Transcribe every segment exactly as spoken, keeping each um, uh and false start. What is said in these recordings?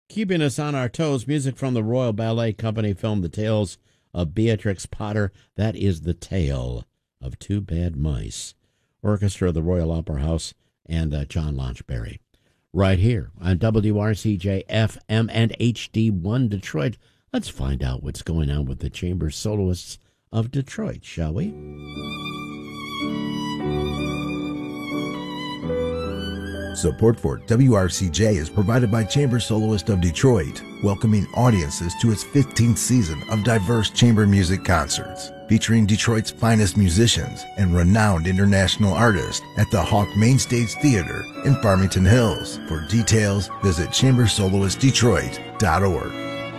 Keeping us on our toes, music from the Royal Ballet Company film The Tales of Beatrix Potter. That is The Tale of Two Bad Mice. Orchestra of the Royal Opera House and uh, John Launchberry. Right here on W R C J F M and H D one Detroit. Let's find out what's going on with the Chamber Soloists of Detroit, shall we? Support for W R C J is provided by Chamber Soloist of Detroit, welcoming audiences to its fifteenth season of diverse chamber music concerts, featuring Detroit's finest musicians and renowned international artists at the Hawk Mainstage Theater in Farmington Hills. For details, visit chamber soloist detroit dot org.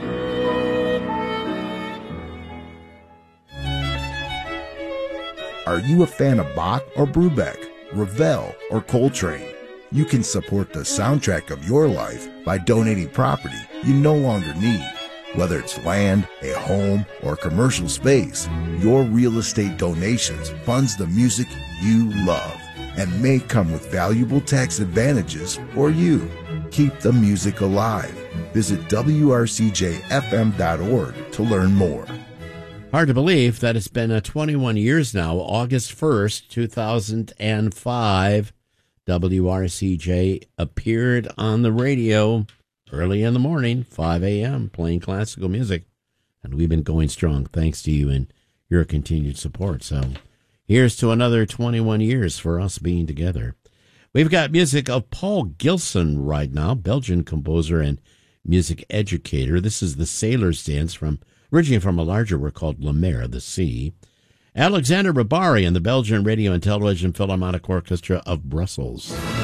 Are you a fan of Bach or Brubeck, Ravel or Coltrane? You can support the soundtrack of your life by donating property you no longer need. Whether it's land, a home, or commercial space, your real estate donations funds the music you love and may come with valuable tax advantages for you. Keep the music alive. Visit W R C J F M dot org to learn more. Hard to believe that it's been uh, twenty-one years now, August first, two thousand five. W R C J appeared on the radio early in the morning, five a.m., playing classical music. And we've been going strong thanks to you and your continued support. So here's to another twenty-one years for us being together. We've got music of Paul Gilson right now, Belgian composer and music educator. This is the Sailor's Dance, from originally from a larger work called La Mer, the Sea. Alexander Ribari and the Belgian Radio and Television Philharmonic Orchestra of Brussels.